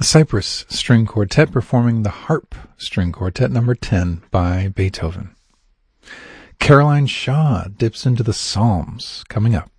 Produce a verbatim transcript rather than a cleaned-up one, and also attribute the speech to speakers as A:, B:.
A: Cypress String Quartet performing the Harp String Quartet number ten by Beethoven. Caroline Shaw dips into the Psalms coming up.